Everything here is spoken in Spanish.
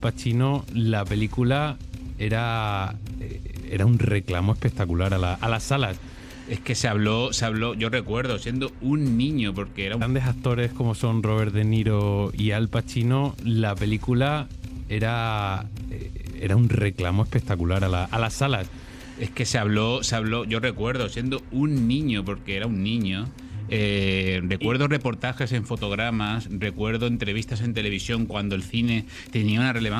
Pacino, la película era un reclamo espectacular a las salas. Es que se habló, yo recuerdo, siendo un niño, porque era un... Grandes actores como son Robert De Niro y Al Pacino, la película era un reclamo espectacular a las salas. Es que se habló, yo recuerdo, siendo un niño, porque era un niño. Recuerdo reportajes en Fotogramas, recuerdo entrevistas en televisión cuando el cine tenía una relevancia